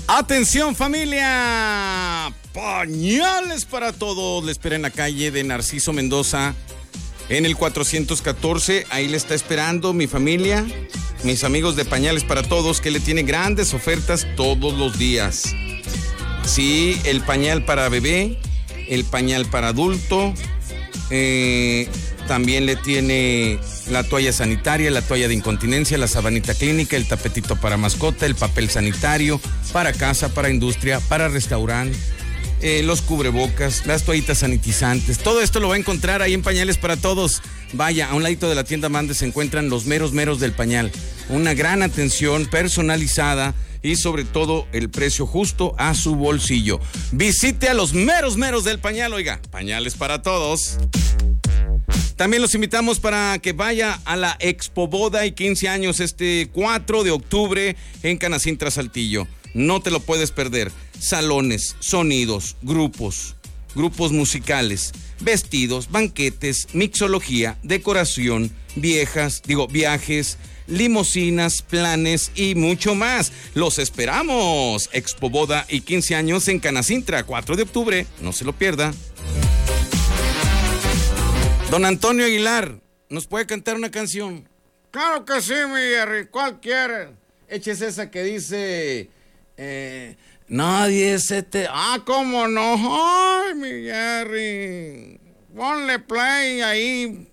Atención familia, pañales para todos. Le espera en la calle de Narciso Mendoza, en el 414. Ahí le está esperando mi familia, mis amigos de Pañales para Todos, que le tiene grandes ofertas todos los días. Sí, el pañal para bebé, el pañal para adulto, también le tiene la toalla sanitaria, la toalla de incontinencia, la sabanita clínica, el tapetito para mascota, el papel sanitario, para casa, para industria, para restaurante, los cubrebocas, las toallitas sanitizantes. Todo esto lo va a encontrar ahí en Pañales para Todos. Vaya, a un ladito de la tienda Mande se encuentran los meros del pañal. Una gran atención personalizada y sobre todo el precio justo a su bolsillo. Visite a los meros del pañal, oiga, Pañales para Todos. También los invitamos para que vaya a la Expo Boda y 15 años este 4 de octubre en Canacintra, Saltillo. No te lo puedes perder. Salones, sonidos, grupos musicales, vestidos, banquetes, mixología, decoración, viajes, limusinas, planes y mucho más. Los esperamos. Expo Boda y 15 años en Canacintra, 4 de octubre. No se lo pierda. Don Antonio Aguilar, ¿nos puede cantar una canción? Claro que sí, mi Jerry. ¿Cuál quiere? Échese esa que dice... nadie se te... ¿Cómo no? Ay, mi Jerry. Ponle play ahí